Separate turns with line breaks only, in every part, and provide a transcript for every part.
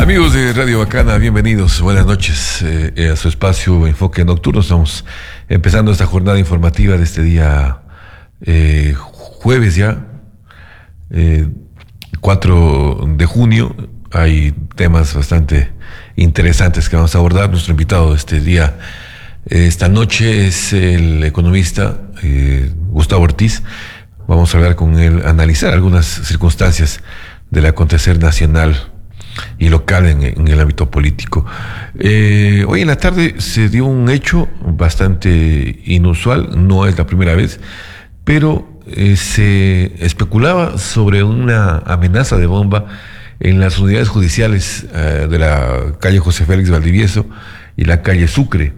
Amigos de Radio Bacana, bienvenidos, buenas noches a su espacio Enfoque Nocturno. Estamos empezando esta jornada informativa de este día jueves ya, 4 de junio. Hay temas bastante interesantes que vamos a abordar. Nuestro invitado de este día, esta noche, es el economista Gustavo Ortiz. Vamos a hablar con él, analizar algunas circunstancias del acontecer nacional y local en el ámbito político. Hoy en la tarde se dio un hecho bastante inusual, no es la primera vez, pero se especulaba sobre una amenaza de bomba en las unidades judiciales de la calle José Félix Valdivieso y la calle Sucre.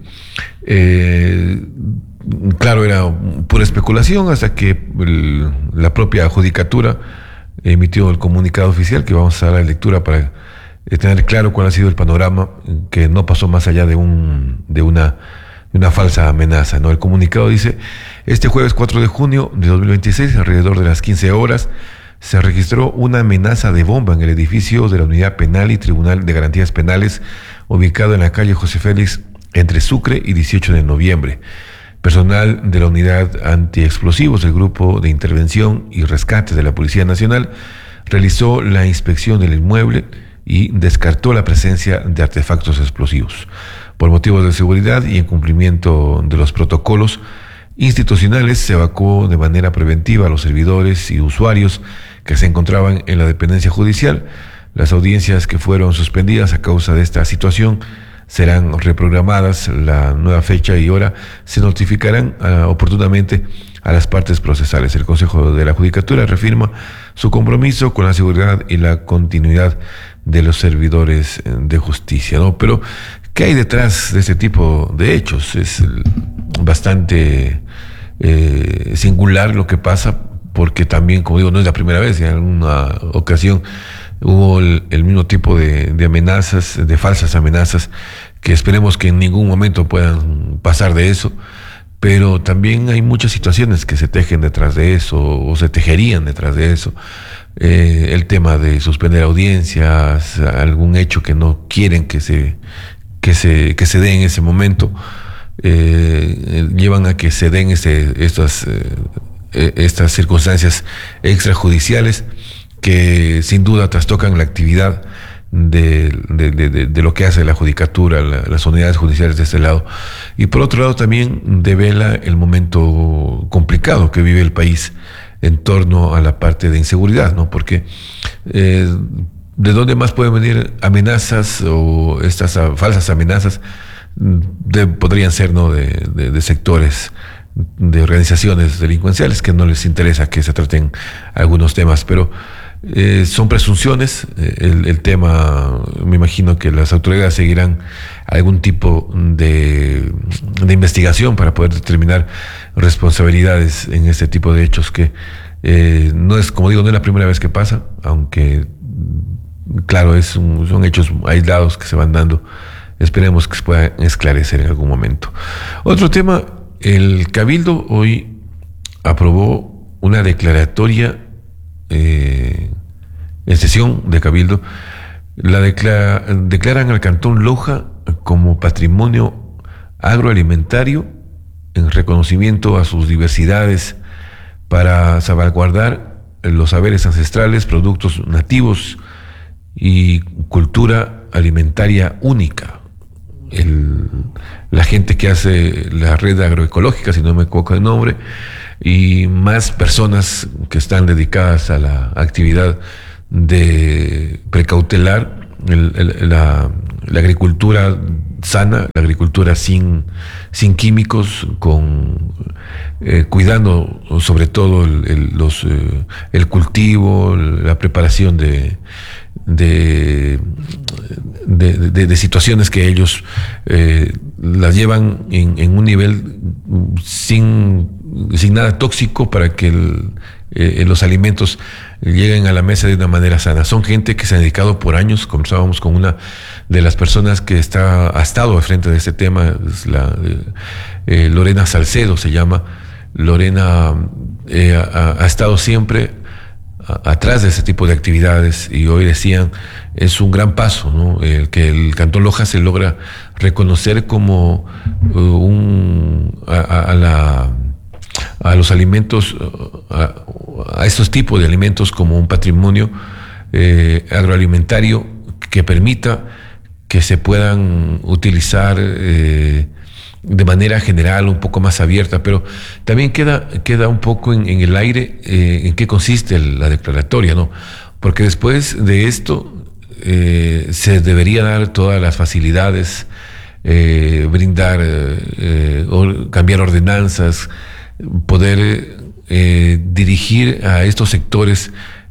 Claro, era pura especulación hasta que la propia judicatura emitió el comunicado oficial que vamos a dar lectura para tener claro cuál ha sido el panorama, que no pasó más allá de una falsa amenaza, ¿no? El comunicado dice: este jueves 4 de junio de 2026, alrededor de las 15 horas, se registró una amenaza de bomba en el edificio de la Unidad Penal y Tribunal de Garantías Penales, ubicado en la calle José Félix, entre Sucre y 18 de noviembre. Personal de la Unidad Antiexplosivos del Grupo de Intervención y Rescate de la Policía Nacional realizó la inspección del inmueble y descartó la presencia de artefactos explosivos. Por motivos de seguridad y en cumplimiento de los protocolos institucionales, se evacuó de manera preventiva a los servidores y usuarios que se encontraban en la dependencia judicial. Las audiencias que fueron suspendidas a causa de esta situación serán reprogramadas. La nueva fecha y hora se notificarán oportunamente a las partes procesales. El Consejo de la Judicatura reafirma su compromiso con la seguridad y la continuidad de los servidores de justicia, ¿no? Pero, ¿qué hay detrás de este tipo de hechos? Es bastante singular lo que pasa, porque también, como digo, no es la primera vez. En alguna ocasión hubo el mismo tipo de amenazas, de falsas amenazas, que esperemos que en ningún momento puedan pasar de eso. Pero también hay muchas situaciones que se tejen detrás de eso, o se tejerían detrás de eso. El tema de suspender audiencias, algún hecho que no quieren que se dé en ese momento, llevan a que se den estas circunstancias extrajudiciales que sin duda trastocan la actividad de lo que hace la judicatura, las unidades judiciales de este lado. Y por otro lado también devela el momento complicado que vive el país en torno a la parte de inseguridad, ¿no? Porque ¿de dónde más pueden venir amenazas, o estas falsas amenazas? Podrían ser, ¿no?, de sectores, de organizaciones delincuenciales que no les interesa que se traten algunos temas, pero son presunciones. El tema, me imagino que las autoridades seguirán algún tipo de investigación para poder determinar responsabilidades en este tipo de hechos que no es, como digo, no es la primera vez que pasa, aunque claro, son hechos aislados que se van dando. Esperemos que se puedan esclarecer en algún momento. Otro tema: el Cabildo hoy aprobó una declaratoria en sesión de Cabildo. Declaran al Cantón Loja como patrimonio agroalimentario en reconocimiento a sus diversidades, para salvaguardar los saberes ancestrales, productos nativos y cultura alimentaria única. La gente que hace la red agroecológica, si no me equivoco el nombre, y más personas que están dedicadas a la actividad de precautelar la agricultura sana, la agricultura sin químicos, cuidando sobre todo el cultivo, la preparación de situaciones que ellos las llevan en un nivel sin nada tóxico, para que los alimentos lleguen a la mesa de una manera sana. Son gente que se ha dedicado por años. Conversábamos con una de las personas que ha estado al frente de este tema, es Lorena Salcedo, se llama. Lorena ha estado siempre atrás de ese tipo de actividades, y hoy decían, es un gran paso, ¿no? El que el Cantón Loja se logra reconocer como a los alimentos, a estos tipos de alimentos como un patrimonio agroalimentario que permita que se puedan utilizar de manera general, un poco más abierta, pero también queda un poco en el aire en qué consiste la declaratoria, ¿no? Porque después de esto se debería dar todas las facilidades, brindar, cambiar ordenanzas, poder dirigir a estos sectores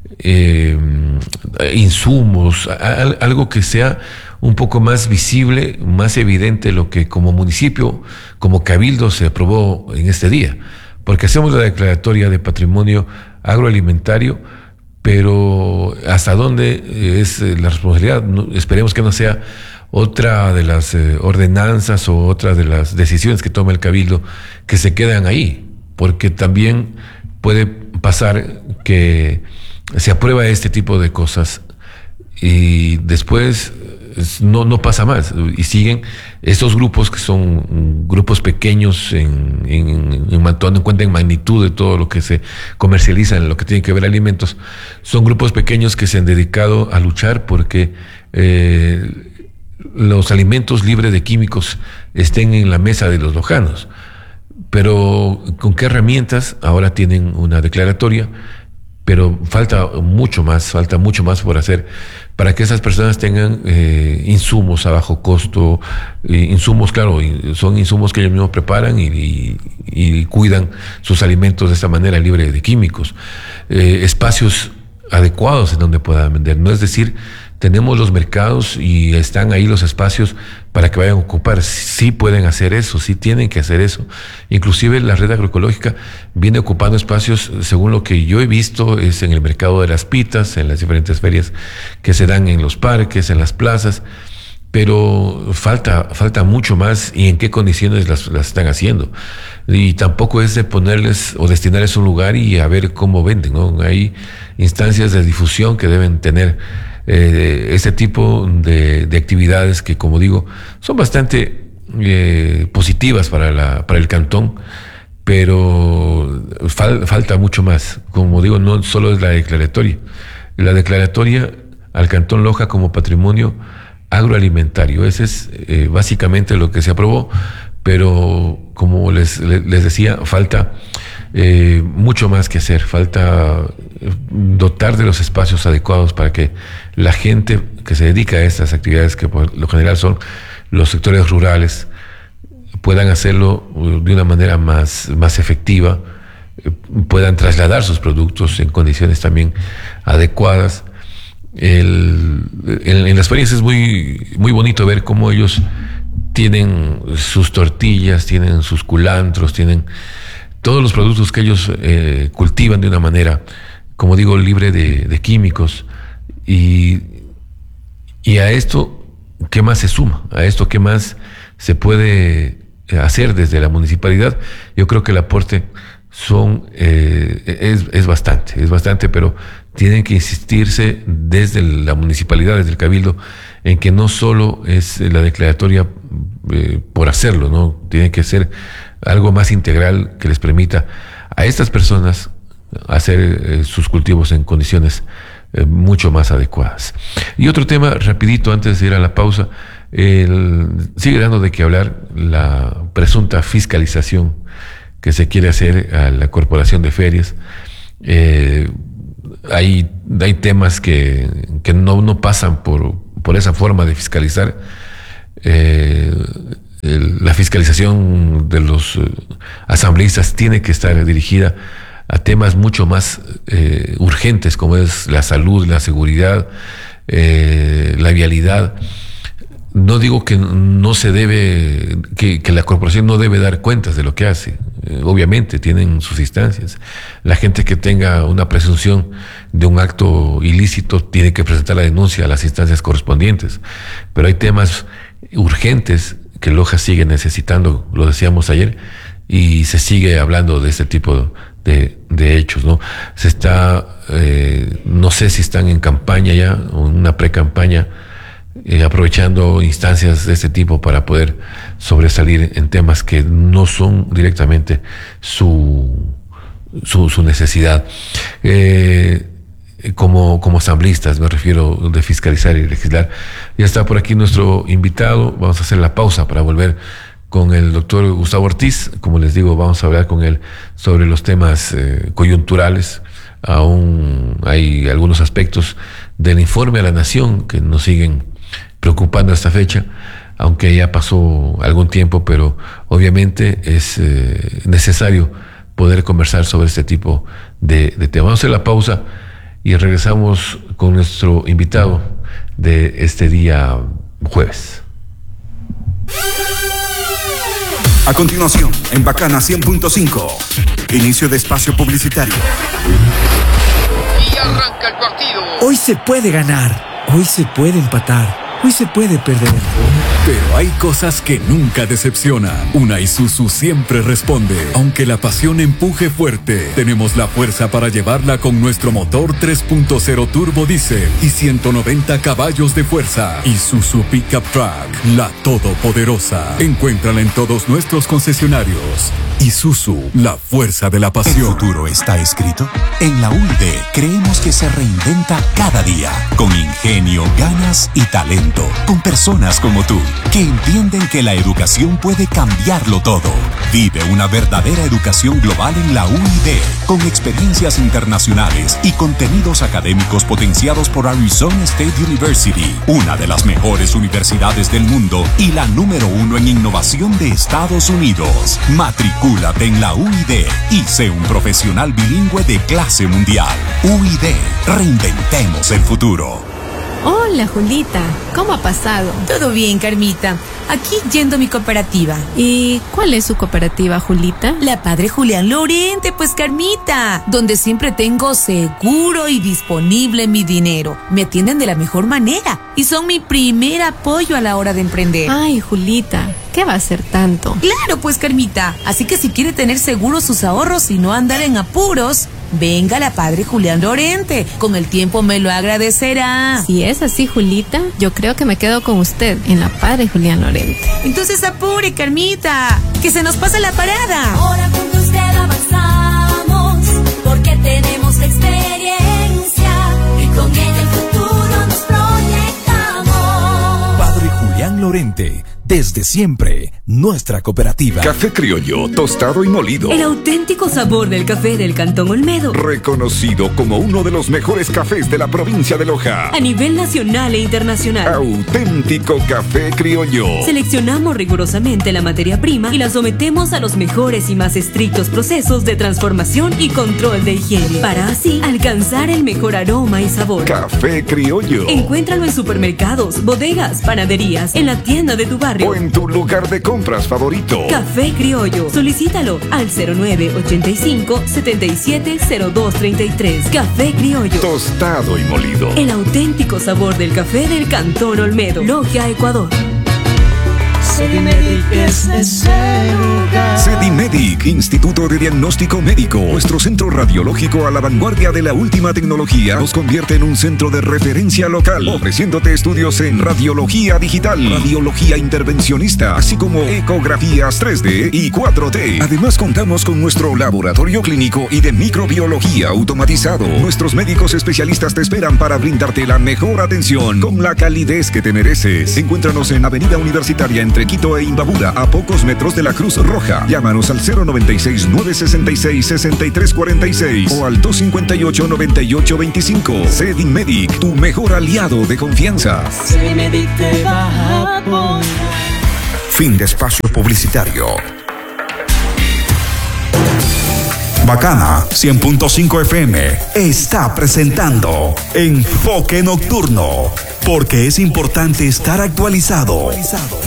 insumos, algo que sea un poco más visible, más evidente lo que como municipio, como cabildo se aprobó en este día, porque hacemos la declaratoria de patrimonio agroalimentario, pero hasta dónde es la responsabilidad. Esperemos que no sea otra de las ordenanzas o otra de las decisiones que toma el cabildo que se quedan ahí, porque también puede pasar que se aprueba este tipo de cosas y después no pasa más, y siguen estos grupos que son grupos pequeños tomando en cuenta en magnitud de todo lo que se comercializa en lo que tiene que ver alimentos. Son grupos pequeños que se han dedicado a luchar porque los alimentos libres de químicos estén en la mesa de los lojanos. Pero ¿con qué herramientas? Ahora tienen una declaratoria, pero falta mucho más por hacer para que esas personas tengan insumos a bajo costo, insumos, claro, son insumos que ellos mismos preparan y cuidan sus alimentos de esta manera, libre de químicos, espacios adecuados en donde puedan vender. No es decir, tenemos los mercados y están ahí los espacios para que vayan a ocupar. Sí pueden hacer eso, sí tienen que hacer eso. Inclusive la red agroecológica viene ocupando espacios, según lo que yo he visto, es en el mercado de las pitas, en las diferentes ferias que se dan en los parques, en las plazas, pero falta mucho más, y en qué condiciones las están haciendo. Y tampoco es de ponerles o destinarles un lugar y a ver cómo venden, ¿no? Hay instancias de difusión que deben tener este tipo de actividades que, como digo, son bastante positivas para el cantón, pero falta mucho más. Como digo, no solo es la declaratoria al Cantón Loja como patrimonio agroalimentario. Ese es básicamente lo que se aprobó, pero como les decía, falta mucho más que hacer. Falta dotar de los espacios adecuados para que la gente que se dedica a estas actividades, que por lo general son los sectores rurales, puedan hacerlo de una manera más efectiva, puedan trasladar sus productos en condiciones también adecuadas. En las ferias es muy bonito ver cómo ellos tienen sus tortillas, tienen sus culantros, tienen todos los productos que ellos cultivan de una manera, como digo, libre de químicos. Y a esto, ¿qué más se suma? A esto, ¿qué más se puede hacer desde la municipalidad? Yo creo que el aporte es bastante, pero tienen que insistirse desde la municipalidad, desde el cabildo, en que no solo es la declaratoria por hacerlo, ¿no? Tiene que ser algo más integral que les permita a estas personas hacer sus cultivos en condiciones mucho más adecuadas. Y otro tema rapidito antes de ir a la pausa, sigue dando de qué hablar la presunta fiscalización que se quiere hacer a la Corporación de Ferias. Hay temas que no pasan por esa forma de fiscalizar. La fiscalización de los asambleístas tiene que estar dirigida a temas mucho más urgentes, como es la salud, la seguridad, la vialidad. No digo que no se debe, que la corporación no debe dar cuentas de lo que hace. Obviamente tienen sus instancias. La gente que tenga una presunción de un acto ilícito tiene que presentar la denuncia a las instancias correspondientes. Pero hay temas urgentes que Loja sigue necesitando, lo decíamos ayer, y se sigue hablando de este tipo de hechos, ¿no? Se está, no sé si están en campaña ya, o en una pre-campaña, aprovechando instancias de este tipo para poder sobresalir en temas que no son directamente su necesidad. Como asambleístas, me refiero, de fiscalizar y legislar. Ya está por aquí nuestro invitado. Vamos a hacer la pausa para volver con el doctor Gustavo Ortiz. Como les digo, vamos a hablar con él sobre los temas coyunturales. Aún hay algunos aspectos del informe a la Nación que nos siguen preocupando a esta fecha, aunque ya pasó algún tiempo, pero obviamente es necesario poder conversar sobre este tipo de temas. Vamos a hacer la pausa y regresamos con nuestro invitado de este día jueves.
A continuación, en Bacana 100.5, inicio de espacio publicitario.
Y arranca el partido.
Hoy se puede ganar, hoy se puede empatar, hoy se puede perder.
Pero hay cosas que nunca decepcionan. Una Isuzu siempre responde. Aunque la pasión empuje fuerte, tenemos la fuerza para llevarla con nuestro motor 3.0 turbo diésel y 190 caballos de fuerza. Isuzu Pickup Truck, la todopoderosa. Encuéntrala en todos nuestros concesionarios. Isuzu, la fuerza de la pasión.
¿El futuro está escrito? En la UID creemos que se reinventa cada día, con ingenio, ganas y talento, con personas como tú, que entienden que la educación puede cambiarlo todo. Vive una verdadera educación global en la UID, con experiencias internacionales y contenidos académicos potenciados por Arizona State University, una de las mejores universidades del mundo y la número 1 en innovación de Estados Unidos. Matricúlate en la UID y sé un profesional bilingüe de clase mundial. UID, reinventemos el futuro.
Hola, Julita. ¿Cómo ha pasado?
Todo bien, Carmita. Aquí yendo a mi cooperativa.
¿Y cuál es su cooperativa, Julita?
La Padre Julián Lorente, pues, Carmita. Donde siempre tengo seguro y disponible mi dinero. Me atienden de la mejor manera y son mi primer apoyo a la hora de emprender.
Ay, Julita, ¿qué va a ser tanto?
Claro, pues, Carmita. Así que si quiere tener seguros sus ahorros y no andar en apuros, venga a la Padre Julián Lorente. Con el tiempo me lo agradecerá.
Si es así, Julita, yo creo que me quedo con usted en la Padre Julián Lorente.
Entonces apure, Carmita, que se nos pasa la parada.
Ahora con usted avanzamos, porque tenemos la experiencia y con ella el futuro nos proyectamos.
Padre Julián Lorente, desde siempre, nuestra cooperativa.
Café criollo, tostado y molido.
El auténtico sabor del café del Cantón Olmedo.
Reconocido como uno de los mejores cafés de la provincia de Loja.
A nivel nacional e internacional.
Auténtico café criollo.
Seleccionamos rigurosamente la materia prima y la sometemos a los mejores y más estrictos procesos de transformación y control de higiene, para así alcanzar el mejor aroma y sabor.
Café criollo.
Encuéntralo en supermercados, bodegas, panaderías, en la tienda de tu barrio
o en tu lugar de compras favorito.
Café criollo. Solicítalo al 0985-770233. Café criollo.
Tostado y molido.
El auténtico sabor del café del Cantón Olmedo. Logia, Ecuador.
Sedimedic es ese lugar.
Sedimedic, Instituto de Diagnóstico Médico. Nuestro centro radiológico a la vanguardia de la última tecnología nos convierte en un centro de referencia local, ofreciéndote estudios en radiología digital, radiología intervencionista, así como ecografías 3D y 4D. Además, contamos con nuestro laboratorio clínico y de microbiología automatizado. Nuestros médicos especialistas te esperan para brindarte la mejor atención con la calidez que te mereces. Encuéntranos en Avenida Universitaria entre Quito e Imbabura, a pocos metros de la Cruz Roja. Llámanos al 096-966-6346 o al 258-9825. Sedimedic, tu mejor aliado de confianza.
Sedimedic te va a apoyar.
Fin de espacio publicitario. Bacana 100.5 FM está presentando Enfoque Nocturno, porque es importante estar actualizado.